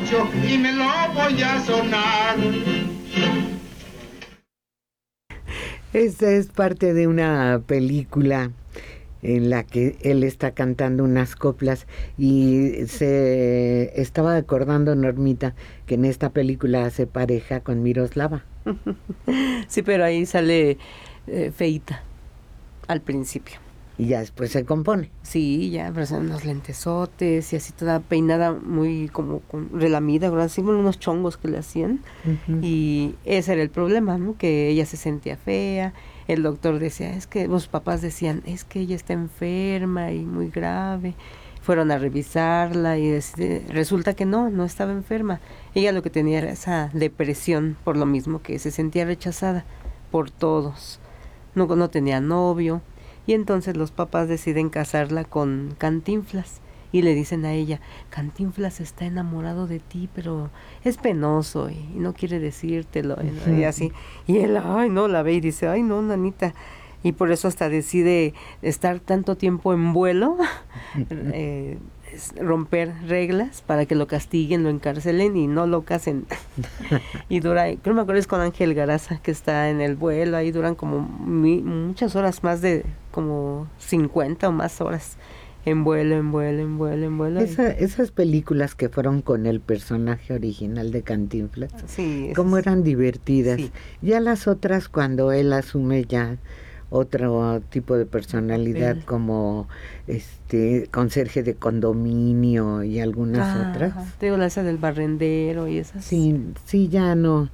borracho y me lo voy a sonar. Esta es parte de una película en la que él está cantando unas coplas y se estaba acordando, Normita, que en esta película hace pareja con Miroslava. Sí, pero ahí sale feíta al principio. Y ya después se compone. Sí, ya, pero son unos lentesotes y así toda peinada muy como relamida, así con unos chongos que le hacían. Uh-huh. Y ese era el problema, ¿no? Que ella se sentía fea. El doctor decía, es que los papás decían, es que ella está enferma y muy grave. Fueron a revisarla y resulta que no estaba enferma. Ella lo que tenía era esa depresión por lo mismo, que se sentía rechazada por todos. No tenía novio. Y entonces los papás deciden casarla con Cantinflas y le dicen a ella, Cantinflas está enamorado de ti, pero es penoso y no quiere decírtelo, y así. Y él, la ve y dice, no, nanita. Y por eso hasta decide estar tanto tiempo en vuelo, romper reglas para que lo castiguen, lo encarcelen y no lo casen. Y dura, creo me acuerdo es con Ángel Garaza, que está en el vuelo, ahí duran como muchas horas, más de como 50 o más horas en vuelo. Esas películas que fueron con el personaje original de Cantinflas, sí, cómo eran divertidas. Sí. Ya las otras, cuando él asume ya otro tipo de personalidad, como conserje de condominio y algunas otras. Te digo, esa del barrendero y esas. Sí, ya no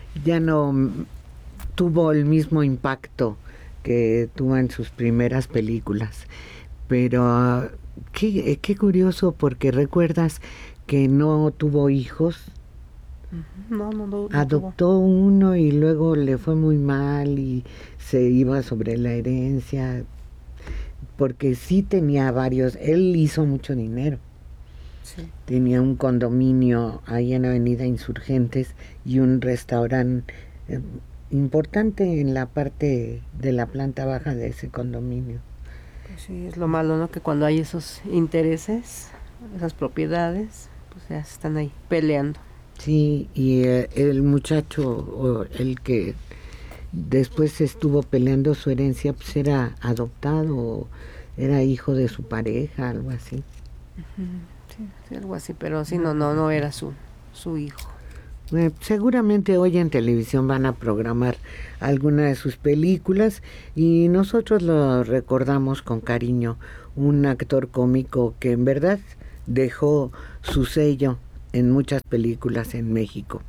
tuvo el mismo impacto que tuvo en sus primeras películas. Pero qué curioso, porque recuerdas que no tuvo hijos. No adoptó uno y luego le fue muy mal y se iba sobre la herencia, porque sí tenía varios, él hizo mucho dinero. Sí. Tenía un condominio ahí en Avenida Insurgentes y un restaurante importante en la parte de la planta baja de ese condominio. Pues sí, es lo malo, ¿no? Que cuando hay esos intereses, esas propiedades, pues ya están ahí peleando. Sí, y el muchacho, o el que después estuvo peleando su herencia, pues era adoptado, o era hijo de su pareja, algo así. Sí, algo así, pero sí, no era su hijo. Seguramente hoy en televisión van a programar alguna de sus películas y nosotros lo recordamos con cariño, un actor cómico que en verdad dejó su sello en muchas películas en México.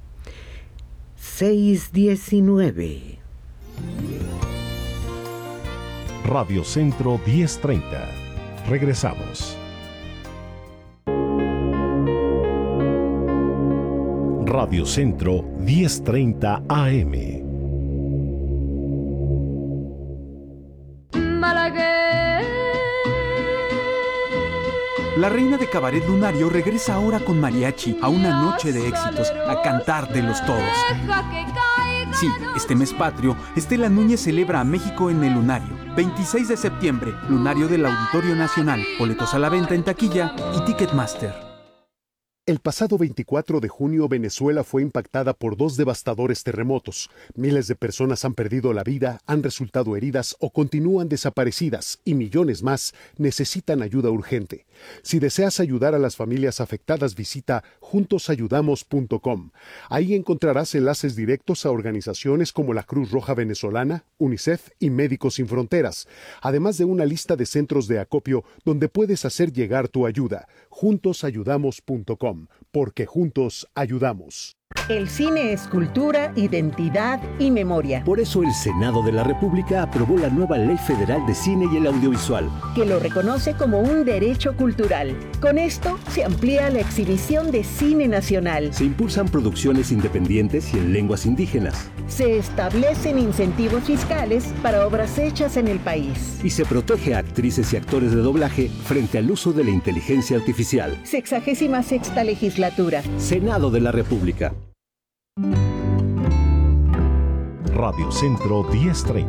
6:19. Radio Centro 1030. Regresamos. Radio Centro 1030 AM. La reina de Cabaret Lunario regresa ahora con mariachi a una noche de éxitos, a cantar de los todos. Sí, este mes patrio, Estela Núñez celebra a México en el Lunario. 26 de septiembre, Lunario del Auditorio Nacional. Boletos a la venta en taquilla y Ticketmaster. El pasado 24 de junio, Venezuela fue impactada por 2 devastadores terremotos. Miles de personas han perdido la vida, han resultado heridas o continúan desaparecidas, y millones más necesitan ayuda urgente. Si deseas ayudar a las familias afectadas, visita juntosayudamos.com. Ahí encontrarás enlaces directos a organizaciones como la Cruz Roja Venezolana, UNICEF y Médicos Sin Fronteras, además de una lista de centros de acopio donde puedes hacer llegar tu ayuda. juntosayudamos.com. Porque juntos ayudamos. El cine es cultura, identidad y memoria. Por eso el Senado de la República aprobó la nueva Ley Federal de Cine y el Audiovisual, que lo reconoce como un derecho cultural. Con esto se amplía la exhibición de cine nacional. Se impulsan producciones independientes y en lenguas indígenas. Se establecen incentivos fiscales para obras hechas en el país. Y se protege a actrices y actores de doblaje frente al uso de la inteligencia artificial. 66ª legislatura. Senado de la República. Radio Centro 1030.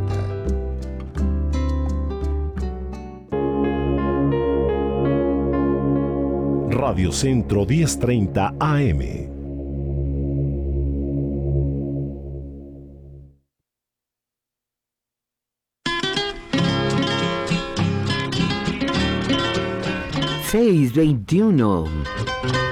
Radio Centro 1030 AM. ...6:21...